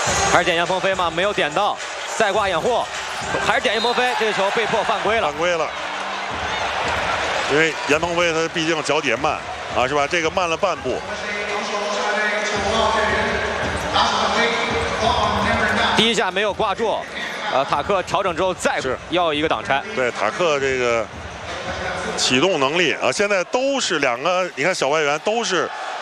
还是点严鹏飞吗？没有点到，再挂掩护，还是点严鹏飞，这个球被迫犯规了。 犯规了，因为严鹏飞他毕竟脚底下慢啊，是吧？这个慢了半步。 第一下没有挂住，塔克调整之后再要一个挡拆。 对，塔克这个启动能力啊，现在都是两个，你看小外援都是